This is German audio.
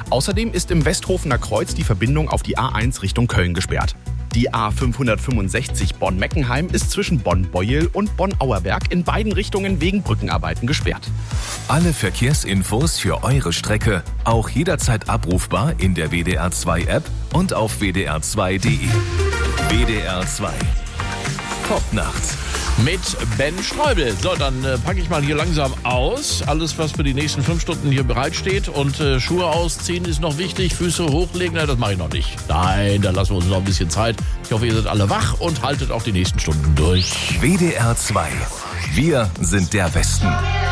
Außerdem ist im Westhofener Kreuz die Verbindung auf die A1 Richtung Köln gesperrt. Die A565 Bonn-Meckenheim ist zwischen Bonn-Beuel und Bonn-Auerberg in beiden Richtungen wegen Brückenarbeiten gesperrt. Alle Verkehrsinfos für eure Strecke auch jederzeit abrufbar in der WDR2-App und auf wdr2.de. WDR2 Popnacht. Mit Ben Streubel. So, dann packe ich mal hier langsam aus. Alles, was für die nächsten 5 Stunden hier bereitsteht. Und Schuhe ausziehen ist noch wichtig. Füße hochlegen, das mache ich noch nicht. Nein, da lassen wir uns noch ein bisschen Zeit. Ich hoffe, ihr seid alle wach und haltet auch die nächsten Stunden durch. WDR2. Wir sind der Westen.